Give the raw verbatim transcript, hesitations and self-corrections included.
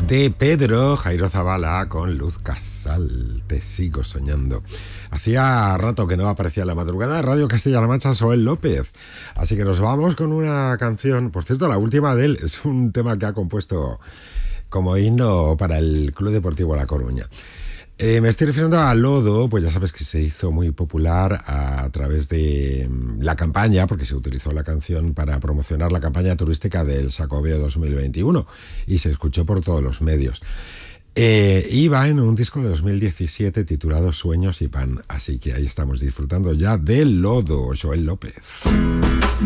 de Pedro Jairo Zabala con Luz Casal, Te sigo soñando. Hacía rato que no aparecía en la madrugada de Radio Castilla-La Mancha Soel López, así que nos vamos con una canción. Por cierto, la última de él es un tema que ha compuesto como himno para el Club Deportivo La Coruña. Eh, me estoy refiriendo a Lodo, pues ya sabes que se hizo muy popular a, a través de la campaña, porque se utilizó la canción para promocionar la campaña turística del Xacobeo dos mil veintiuno y se escuchó por todos los medios. Eh, iba en un disco de dos mil diecisiete titulado Sueños y Pan, así que ahí estamos disfrutando ya de Lodo, Joel López.